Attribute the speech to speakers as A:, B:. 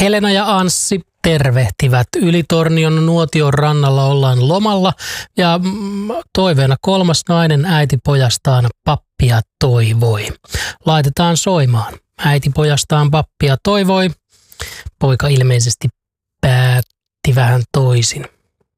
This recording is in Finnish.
A: Helena ja Anssi tervehtivät. Ylitornion nuotion rannalla ollaan lomalla ja toiveena kolmas nainen äiti pojastaan pappia toivoi. Laitetaan soimaan. Äiti pojastaan pappia toivoi. Poika ilmeisesti päätti vähän toisin.